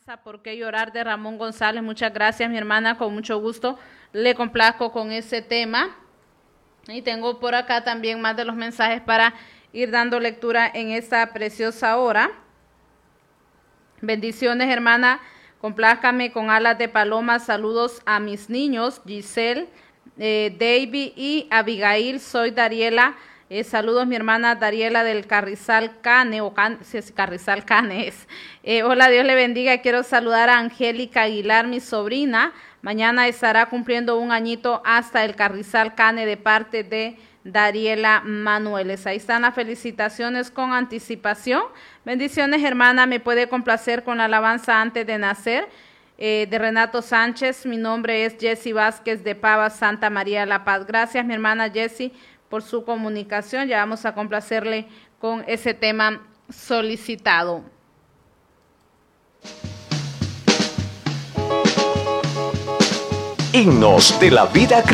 ¿Por qué llorar? De Ramón González. Muchas gracias, mi hermana, con mucho gusto le complazco con ese tema. Y tengo por acá también más de los mensajes para ir dando lectura en esta preciosa hora. Bendiciones, hermana, complázcame con alas de paloma. Saludos a mis niños, Giselle, David y Abigail. Soy Dariela. Saludos, mi hermana Dariela del Carrizal Cane, si es Carrizal Cane es. Hola, Dios le bendiga. Quiero saludar a Angélica Aguilar, mi sobrina. Mañana estará cumpliendo un añito hasta el Carrizal Cane de parte de Dariela Manueles. Ahí están las felicitaciones con anticipación. Bendiciones, hermana. Me puede complacer con la alabanza antes de nacer. De Renato Sánchez. Mi nombre es Jessy Vázquez de Pavas, Santa María La Paz. Gracias, mi hermana Jessy, por su comunicación. Ya vamos a complacerle con ese tema solicitado. Himnos de la vida cristiana.